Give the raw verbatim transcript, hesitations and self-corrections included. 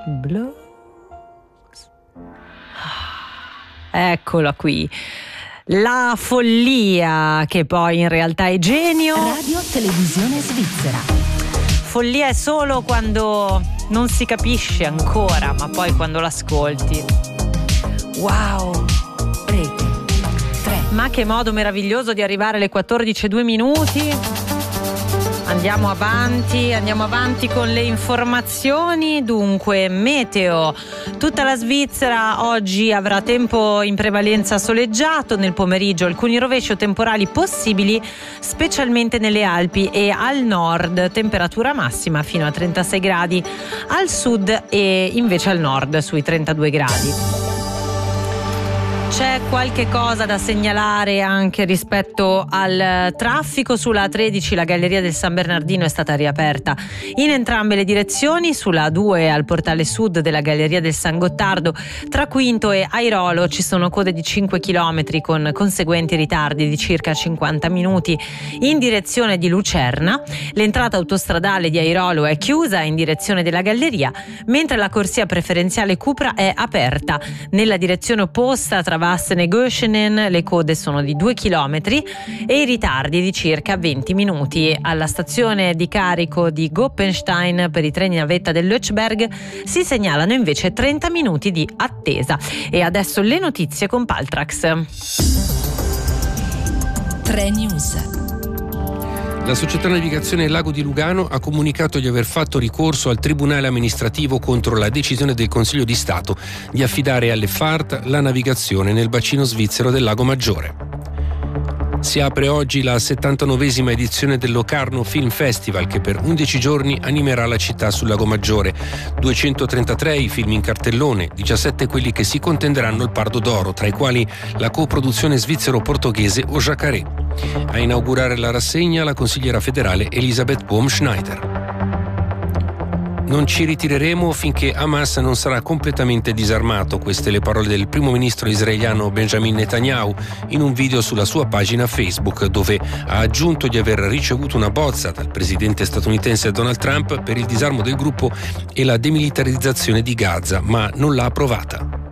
Blues. Eccola qui. La follia, che poi in realtà è genio. Radio Televisione Svizzera. Follia è solo quando non si capisce ancora, ma poi quando l'ascolti. Wow. Rete tre. Ma che modo meraviglioso di arrivare alle quattordici e due minuti. Andiamo avanti, andiamo avanti con le informazioni. Dunque, meteo. Tutta la Svizzera oggi avrà tempo in prevalenza soleggiato, nel pomeriggio alcuni rovesci o temporali possibili, specialmente nelle Alpi e al nord, temperatura massima fino a trentasei gradi, al sud e invece al nord sui trentadue gradi. C'è qualche cosa da segnalare anche rispetto al traffico. Sulla A tredici la galleria del San Bernardino è stata riaperta in entrambe le direzioni. Sulla A due al portale sud della galleria del San Gottardo tra Quinto e Airolo ci sono code di cinque chilometri con conseguenti ritardi di circa cinquanta minuti in direzione di Lucerna. L'entrata autostradale di Airolo è chiusa in direzione della galleria, mentre la corsia preferenziale Cupra è aperta. Nella direzione opposta tra Vassene e Göschenen le code sono di due chilometri e i ritardi di circa venti minuti. Alla stazione di carico di Goppenstein per i treni navetta del Lötschberg si segnalano invece trenta minuti di attesa. E adesso le notizie con Paltrax. tre News. La società navigazione Lago di Lugano ha comunicato di aver fatto ricorso al Tribunale amministrativo contro la decisione del Consiglio di Stato di affidare alle F A R T la navigazione nel bacino svizzero del Lago Maggiore. Si apre oggi la settantanovesima edizione del Locarno Film Festival, che per undici giorni animerà la città sul Lago Maggiore. duecentotrentatré i film in cartellone, diciassette quelli che si contenderanno il Pardo d'Oro, tra i quali la coproduzione svizzero-portoghese O Jacaré. A inaugurare la rassegna la consigliera federale Elisabeth Bohm-Schneider. Non ci ritireremo finché Hamas non sarà completamente disarmato. Queste le parole del primo ministro israeliano Benjamin Netanyahu in un video sulla sua pagina Facebook, dove ha aggiunto di aver ricevuto una bozza dal presidente statunitense Donald Trump per il disarmo del gruppo e la demilitarizzazione di Gaza, ma non l'ha approvata.